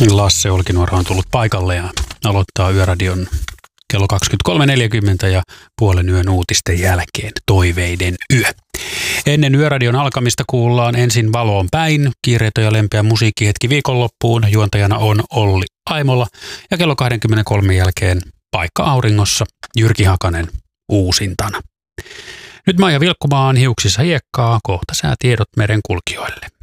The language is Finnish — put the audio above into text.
Lasse Olkinuora on tullut paikalle ja aloittaa Yöradion kello 23.40 ja puolen yön uutisten jälkeen toiveiden yö. Ennen Yöradion alkamista kuullaan ensin Valoon päin, kiireetön ja lempeä musiikkihetki viikonloppuun. Juontajana on Olli Aimola ja kello 23 jälkeen Paikka auringossa, Jyrki Hakanen uusintana. Nyt Maija Vilkkumaa on hiuksissa hiekkaa, kohta säätiedot merenkulkijoille.